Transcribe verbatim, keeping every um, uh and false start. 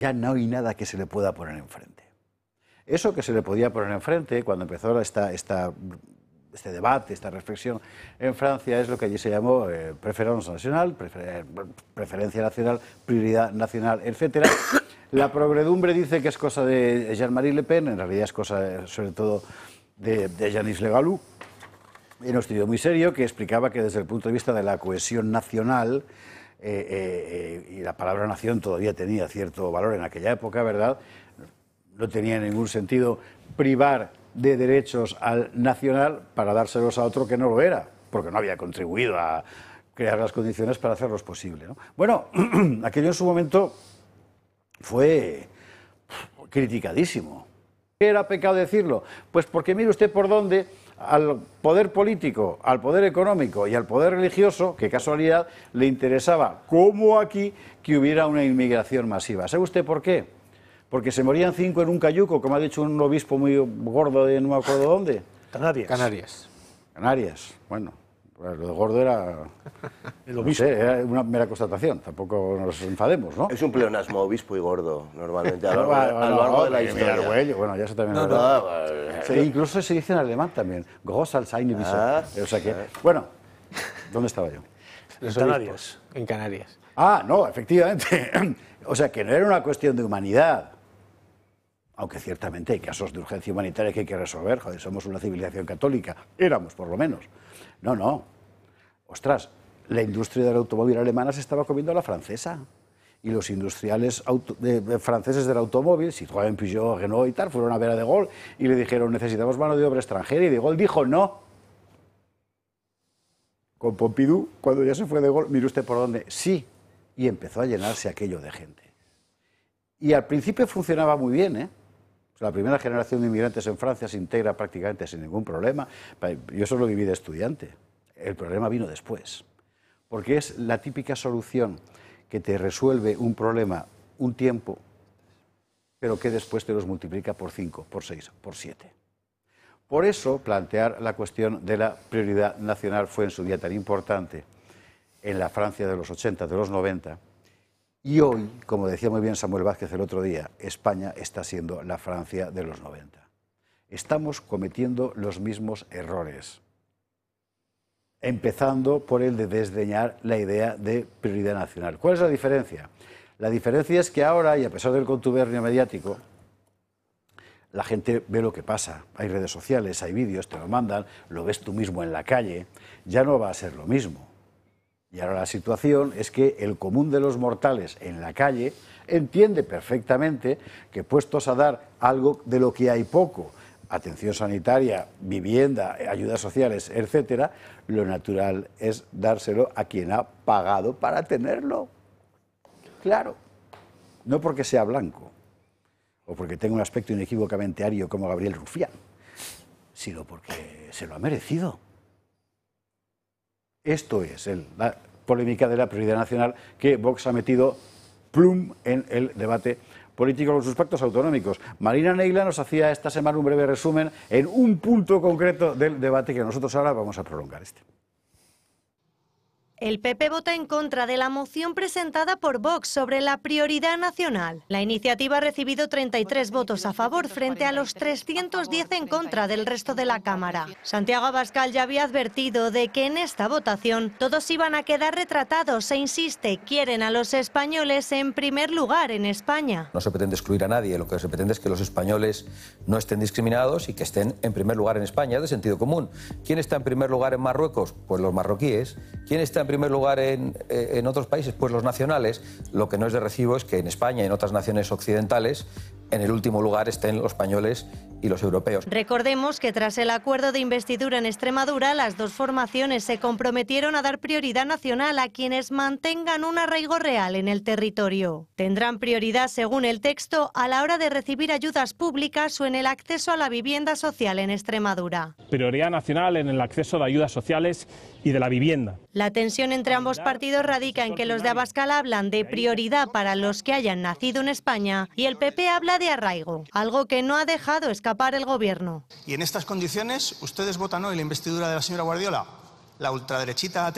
Ya no hay nada que se le pueda poner enfrente. Eso que se le podía poner enfrente cuando empezó esta, esta, este debate, esta reflexión en Francia, es lo que allí se llamó eh, preference nacional, prefer, preferencia nacional, prioridad nacional, etcétera. La progredumbre dice que es cosa de Jean-Marie Le Pen, en realidad es cosa sobre todo de, de Yanis Le Gallou, en un estudio muy serio que explicaba que desde el punto de vista de la cohesión nacional, eh, eh, y la palabra nación todavía tenía cierto valor en aquella época, ¿verdad?, no tenía ningún sentido privar de derechos al nacional para dárselos a otro que no lo era, porque no había contribuido a crear las condiciones para hacerlos posible, ¿no? Bueno, aquello en su momento fue criticadísimo. ¿Qué era pecado decirlo? Pues porque mire usted por dónde al poder político, al poder económico y al poder religioso, qué casualidad, le interesaba, como aquí, que hubiera una inmigración masiva. ¿Sabe usted por qué? Porque se morían cinco en un cayuco, como ha dicho un obispo muy gordo de no me acuerdo dónde. Canarias. Canarias. Canarias, bueno, pues lo de gordo era, el obispo. No sé, era una mera constatación, tampoco nos enfademos, ¿no? Es un pleonasmo, obispo y gordo, normalmente, a lo No, largo, no, a lo largo no, de la no, historia. mira, güey, bueno, ya se también No, lo no, sí, incluso se dice en alemán también, groß als eine Wiese. Ah, O sea que, bueno, ¿dónde estaba yo? Los En Canarias. obispos, en Canarias. Ah, no, efectivamente. O sea, que no era una cuestión de humanidad. Aunque ciertamente hay casos de urgencia humanitaria que hay que resolver. Joder, somos una civilización católica. Éramos, por lo menos. No, no. Ostras, la industria del automóvil alemana se estaba comiendo a la francesa. Y los industriales auto, de, de, franceses del automóvil, Citroën, Peugeot, Renault y tal, fueron a ver a De Gaulle y le dijeron, necesitamos mano de obra extranjera. Y De Gaulle dijo, no. Con Pompidou, cuando ya se fue De Gaulle, mire usted por dónde, sí. Y empezó a llenarse aquello de gente. Y al principio funcionaba muy bien, ¿eh? La primera generación de inmigrantes en Francia se integra prácticamente sin ningún problema. Yo eso lo viví de estudiante. El problema vino después. Porque es la típica solución que te resuelve un problema un tiempo, pero que después te los multiplica por cinco, por seis, por siete. Por eso plantear la cuestión de la prioridad nacional fue en su día tan importante en la Francia de los ochenta, de los noventa. Y hoy, como decía muy bien Samuel Vázquez el otro día, España está siendo la Francia de los noventa. Estamos cometiendo los mismos errores, empezando por el de desdeñar la idea de prioridad nacional. ¿Cuál es la diferencia? La diferencia es que ahora, y a pesar del contubernio mediático, la gente ve lo que pasa. Hay redes sociales, hay vídeos, te lo mandan, lo ves tú mismo en la calle, ya no va a ser lo mismo. Y ahora la situación es que el común de los mortales en la calle entiende perfectamente que puestos a dar algo de lo que hay poco, atención sanitaria, vivienda, ayudas sociales, etcétera, lo natural es dárselo a quien ha pagado para tenerlo. Claro, no porque sea blanco o porque tenga un aspecto inequívocamente ario como Gabriel Rufián, sino porque se lo ha merecido. Esto es el, la polémica de la prioridad nacional que Vox ha metido plum en el debate político con sus pactos autonómicos. Marina Neila nos hacía esta semana un breve resumen en un punto concreto del debate que nosotros ahora vamos a prolongar este. El P P vota en contra de la moción presentada por Vox sobre la prioridad nacional. La iniciativa ha recibido treinta y tres votos a favor frente a los trescientos diez en contra del resto de la Cámara. Santiago Abascal ya había advertido de que en esta votación todos iban a quedar retratados e insiste, quieren a los españoles en primer lugar en España. No se pretende excluir a nadie, lo que se pretende es que los españoles no estén discriminados y que estén en primer lugar en España, es de sentido común. ¿Quién está en primer lugar en Marruecos? Pues los marroquíes. ¿Quién está en primer lugar en, en otros países? Pues los nacionales. Lo que no es de recibo es que en España y en otras naciones occidentales en el último lugar estén los españoles y los europeos. Recordemos que tras el acuerdo de investidura en Extremadura, las dos formaciones se comprometieron a dar prioridad nacional a quienes mantengan un arraigo real en el territorio. Tendrán prioridad, según el texto, a la hora de recibir ayudas públicas o en el acceso a la vivienda social en Extremadura. Prioridad nacional en el acceso de ayudas sociales y de la vivienda. La tensión entre ambos partidos radica en que los de Abascal hablan de prioridad para los que hayan nacido en España y el P P habla de arraigo, algo que no ha dejado escapar el gobierno. Y en estas condiciones, ¿ustedes votan hoy la investidura de la señora Guardiola? La ultraderechita ha tenido